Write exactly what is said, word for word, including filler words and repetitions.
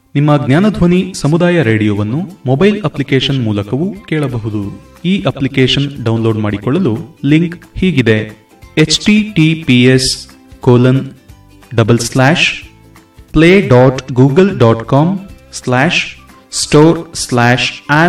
ನಿಮ್ಮ ಜ್ಞಾನಧ್ವನಿ ಸಮುದಾಯ ರೇಡಿಯೋವನ್ನು mobile application ಮೂಲಕವೂ ಕೇಳಬಹುದು. ಈ ಅಪ್ಲಿಕೇಶನ್ ಡೌನ್ಲೋಡ್ ಮಾಡಿಕೊಳ್ಳಲು ಲಿಂಕ್ ಹೀಗಿದೆ: H T T P S colon double slash play dot Google dot com slash store slash app